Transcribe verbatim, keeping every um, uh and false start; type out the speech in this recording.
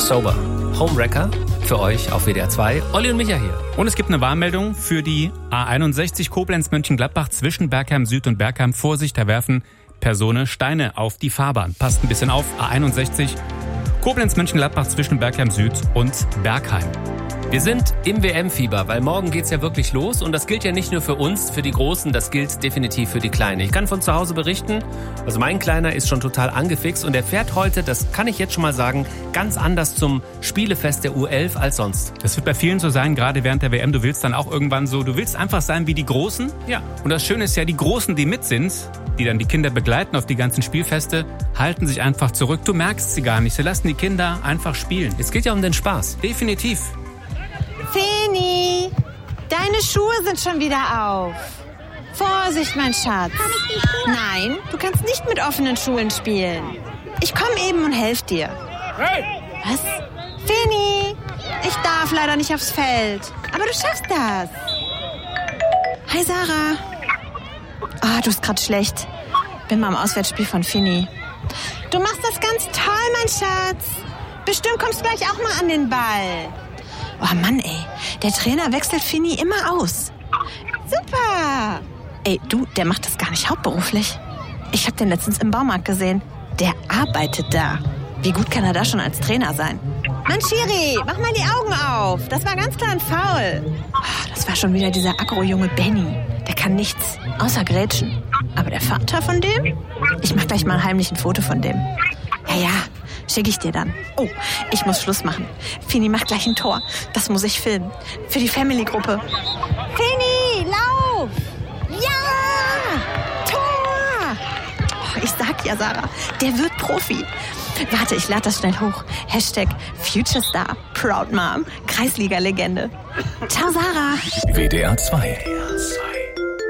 Sober. Homewrecker für euch auf W D R zwei. Olli und Micha hier. Und es gibt eine Warnmeldung für die A einundsechzig Koblenz-Mönchengladbach zwischen Bergheim Süd und Bergheim. Vorsicht, da werfen Personen Steine auf die Fahrbahn. Passt ein bisschen auf. A einundsechzig Koblenz-Mönchengladbach zwischen Bergheim Süd und Bergheim. Wir sind im W M-Fieber, weil morgen geht's ja wirklich los und das gilt ja nicht nur für uns, für die Großen, das gilt definitiv für die Kleinen. Ich kann von zu Hause berichten, also mein Kleiner ist schon total angefixt und er fährt heute, das kann ich jetzt schon mal sagen, ganz anders zum Spielefest der U elf als sonst. Das wird bei vielen so sein, gerade während der W M. Du willst dann auch irgendwann so, du willst einfach sein wie die Großen. Ja. Und das Schöne ist ja, die Großen, die mit sind, die dann die Kinder begleiten auf die ganzen Spielfeste, halten sich einfach zurück. Du merkst sie gar nicht, sie lassen die Kinder einfach spielen. Es geht ja um den Spaß. Definitiv. Feni, deine Schuhe sind schon wieder auf. Vorsicht, mein Schatz. Nein, du kannst nicht mit offenen Schuhen spielen. Ich komme eben und helfe dir. Hey! Was? Feni, ich darf leider nicht aufs Feld. Aber du schaffst das. Hi, Sarah. Ah, du bist gerade schlecht. Bin mal im Auswärtsspiel von Feni. Du machst das ganz toll, mein Schatz. Bestimmt kommst du gleich auch mal an den Ball. Oh Mann, ey. Der Trainer wechselt Fini immer aus. Super. Ey, du, der macht das gar nicht hauptberuflich. Ich hab den letztens im Baumarkt gesehen. Der arbeitet da. Wie gut kann er da schon als Trainer sein? Mann, Schiri, mach mal die Augen auf. Das war ganz klar ein Foul. Oh, das war schon wieder dieser Aggro-Junge Benny. Der kann nichts, außer grätschen. Aber der Vater von dem? Ich mach gleich mal heimlich ein Foto von dem. Ja, ja. Schicke ich dir dann. Oh, ich muss Schluss machen. Fini macht gleich ein Tor. Das muss ich filmen. Für die Family-Gruppe. Fini, lauf! Ja! Tor! Oh, ich sag ja, Sarah, der wird Profi. Warte, ich lade das schnell hoch. Hashtag Futurestar, Proud Mom, Kreisliga-Legende. Ciao, Sarah. W D R zwei.